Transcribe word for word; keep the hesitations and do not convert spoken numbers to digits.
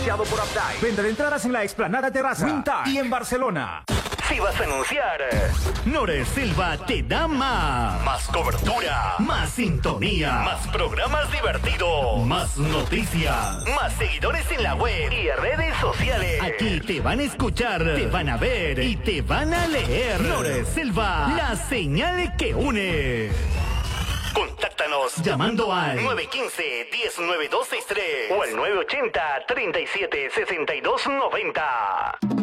auspiciado por Updike. Venta de entradas en la Explanada Terraza, Wintag y en Barcelona. Si vas a anunciar, Nores Silva te da más. Más cobertura, más sintonía, más programas divertidos, más noticias, más seguidores en la web y redes sociales. Aquí te van a escuchar, te van a ver y te van a leer. Nores Silva, la señal que une. Contáctanos llamando al nueve uno cinco, uno cero nueve dos seis tres o al nueve ochenta, treinta y siete, sesenta y dos noventa.